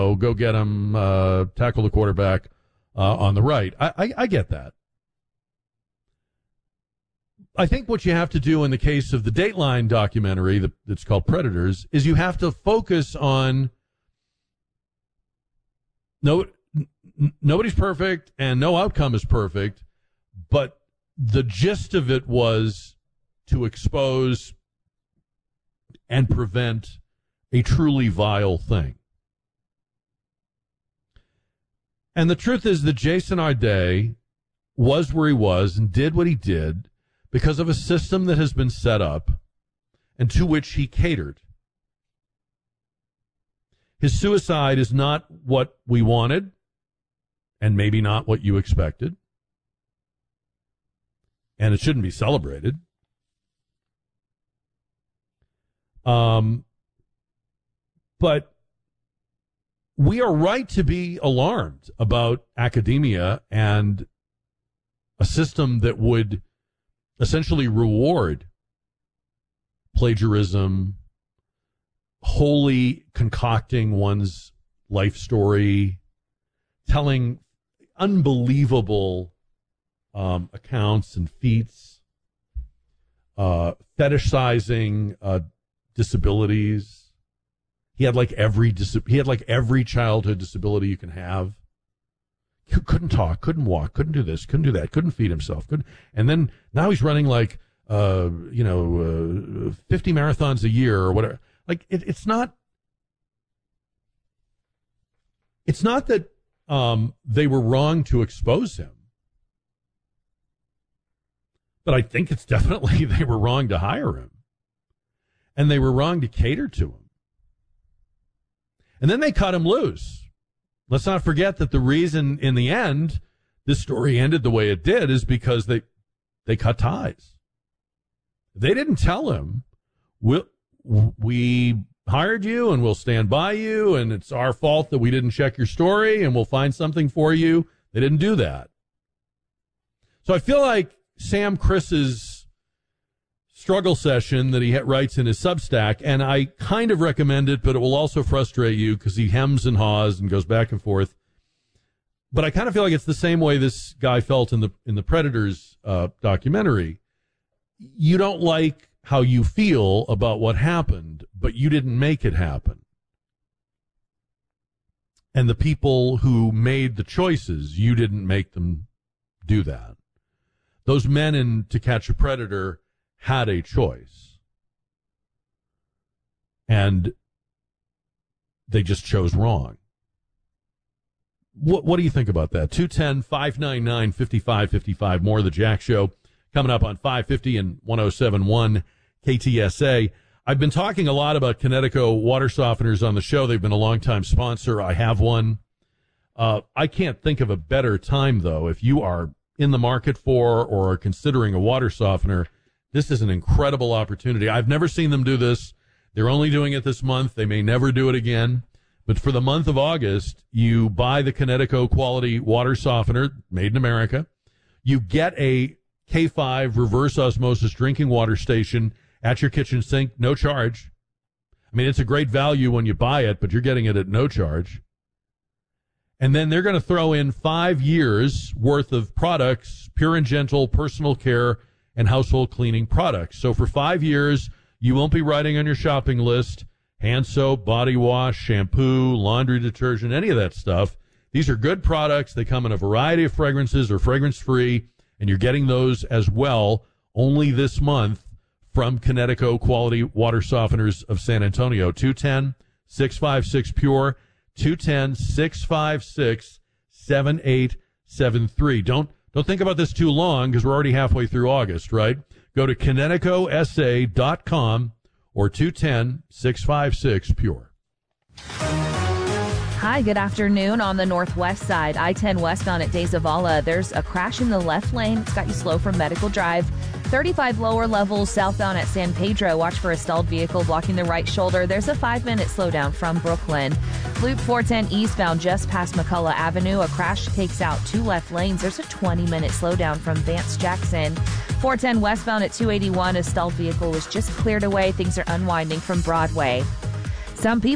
go get him, tackle the quarterback on the right. I get that. I think what you have to do in the case of the Dateline documentary that's called Predators is you have to focus on nobody's perfect and no outcome is perfect, but the gist of it was to expose and prevent a truly vile thing. And the truth is that Jason Arday was where he was and did what he did because of a system that has been set up and to which he catered. His suicide is not what we wanted and maybe not what you expected. And it shouldn't be celebrated. But we are right to be alarmed about academia and a system that would essentially reward plagiarism, wholly concocting one's life story, telling unbelievable accounts and feats, fetishizing disabilities. He had like every childhood disability you can have. Couldn't talk, couldn't walk, couldn't do this, couldn't do that, couldn't feed himself, and then now he's running 50 marathons a year or whatever. Like it's not that they were wrong to expose him, but I think it's definitely they were wrong to hire him, and they were wrong to cater to him. And then they cut him loose. Let's not forget that the reason in the end this story ended the way it did is because they cut ties. They didn't tell him, we hired you and we'll stand by you and it's our fault that we didn't check your story and we'll find something for you. They didn't do that. So I feel like Sam Chris's struggle session that he writes in his Substack, and I kind of recommend it, but it will also frustrate you because he hems and haws and goes back and forth. But I kind of feel like it's the same way this guy felt in the Predators documentary. You don't like how you feel about what happened, but you didn't make it happen. And the people who made the choices, you didn't make them do that. Those men in To Catch a Predator had a choice. And they just chose wrong. What do you think about that? 210-599-5555. More of the Jack Show coming up on 550 and 107.1 KTSA. I've been talking a lot about Kinetico water softeners on the show. They've been a longtime sponsor. I have one. I can't think of a better time, though. If you are in the market for or are considering a water softener, this is an incredible opportunity. I've never seen them do this. They're only doing it this month. They may never do it again. But for the month of August, you buy the Kinetico quality water softener, made in America. You get a K5 reverse osmosis drinking water station at your kitchen sink, no charge. I mean, it's a great value when you buy it, but you're getting it at no charge. And then they're going to throw in 5 years worth of products, Pure and Gentle, personal care, and household cleaning products. So for 5 years, you won't be writing on your shopping list hand soap, body wash, shampoo, laundry detergent, any of that stuff. These are good products. They come in a variety of fragrances or fragrance-free, and you're getting those as well only this month from Kinetico Quality Water Softeners of San Antonio. 210-656-PURE, 210-656-7873. Don't think about this too long because we're already halfway through August, right? Go to KineticoSA.com or 210-656-PURE. Hi, good afternoon. On the northwest side, I-10 westbound at De Zavala, there's a crash in the left lane. It's got you slow from Medical Drive. 35 lower levels southbound at San Pedro. Watch for a stalled vehicle blocking the right shoulder. There's a 5-minute slowdown from Brooklyn. Loop 410 eastbound just past McCullough Avenue. A crash takes out 2 left lanes. There's a 20-minute slowdown from Vance Jackson. 410 westbound at 281. A stalled vehicle was just cleared away. Things are unwinding from Broadway. Some people